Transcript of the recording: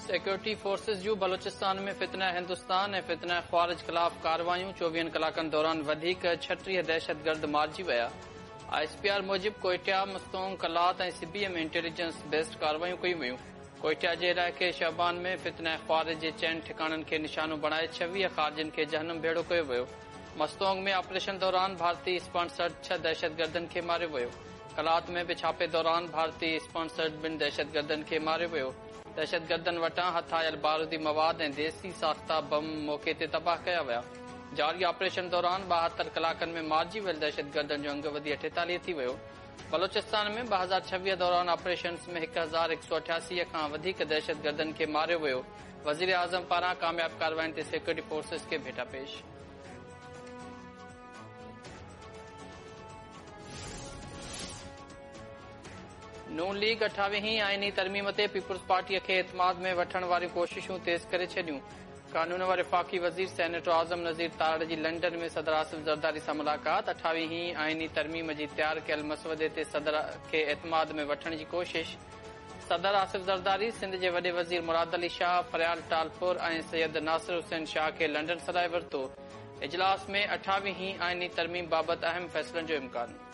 Security forces जूं बलोचिस्तान में फितना हिंदुस्तान ऐं फितना ख़्वारिज ख़िलाफ़ कार्रवायूं 24 कलाकनि दौरान वधीक 36 दहशतगर्द मारिजी विया। ISPR मूजिबि कोयटा, मस्तोंग, कलात ऐं सिबीअ में इंटेलिजेंस बेस्ड कार्रवायूं कयूं वयूं। कोयटा जे इलाइक़े शहबान में फितना ख़्वारिज जे 4 ठिकाणनि खे निशानो बणाए 26 ख़ारिजिन खे जहन्नुम भेड़ो कयो वियो। मस्तोंग में ऑपरेशन दौरान भारतीय स्पॉन्सर्ड 6 दहशतगर्दनि खे मारियो वियो। कलात में बि छापे दौरान भारतीय स्पॉन्सर्ड 2 दहशतगर्दनि खे मारियो वियो। दहशतगर्दनि वटां हथायल बारूदी मवाद ऐं देसी साख्ता बम मौक़े ते तबाह कया विया। जारी ऑपरेशन दौरान 72 कलाकनि में मारिजी वियल दहशतगर्दनि जो अंग वधी 48 थी वियो। बलोचिस्तान में 2026 दौरान ऑपरेशन में 1188 खां वधीक दहशतगर्दनि खे मारियो वियो। वज़ीर आज़म पारां कामयाब कार्रवायुनि ते सिक्योरिटी फोर्सेस खे भेटा पेश। नून लीग 28वीं आईनी तरमीम ते पीपुल्स पार्टीअ खे एतमाद में वठण वारियूं कोशिशूं तेज़ करे छॾियूं। कानून वारे वफ़ाक़ी वज़ीर सेनेटर आज़म नज़ीर तारड़ जी लंडन में सदर आसिफ ज़रदारी सां मुलाक़ात। 28वीं आईनी तरमीम जी तयार कयल मसवदे ते सदर खे एतमाद में वठण जी कोशिश। सदर आसिफ ज़रदारी सिंध जे वॾे वज़ीर मुराद अली शाह, फरियाल टालपुर ऐं सैयद नासिर हुसैन शाह खे लंडन सॾाए वरितो। इजलास में 28वीं आईनी तरमीम बाबति अहम फ़ैसिलनि जो इम्कान।